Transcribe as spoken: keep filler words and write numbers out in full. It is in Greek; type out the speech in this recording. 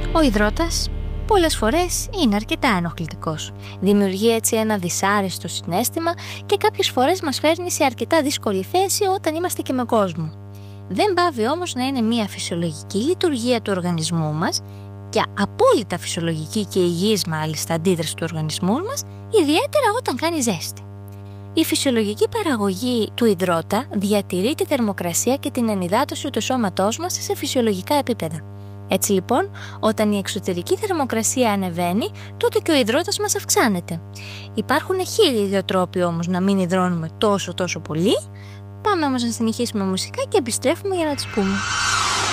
Ο υδρότας πολλές φορές είναι αρκετά ενοχλητικός. Δημιουργεί έτσι ένα δυσάρεστο συναίσθημα και κάποιες φορές μας φέρνει σε αρκετά δύσκολη θέση όταν είμαστε και με κόσμο. Δεν πάβει όμως να είναι μια φυσιολογική λειτουργία του οργανισμού μας και απόλυτα φυσιολογική και υγιής μάλιστα αντίδραση του οργανισμού μας, ιδιαίτερα όταν κάνει ζέστη. Η φυσιολογική παραγωγή του υδρότα διατηρεί τη θερμοκρασία και την ενυδάτωση του σώματός μας σε φυσιολογικά επίπεδα. Έτσι λοιπόν, όταν η εξωτερική θερμοκρασία ανεβαίνει, τότε και ο υδρότας μας αυξάνεται. Υπάρχουν χίλιοι δύο τρόποι όμως να μην υδρώνουμε τόσο τόσο πολύ. Πάμε όμως να συνεχίσουμε μουσικά και επιστρέφουμε για να τις πούμε.